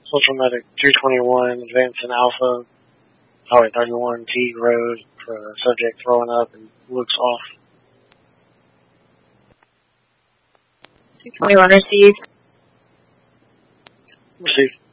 Social Medic 221, advancing Alpha, Highway 31, T Road, for subject throwing up and looks off. 221 received. Received.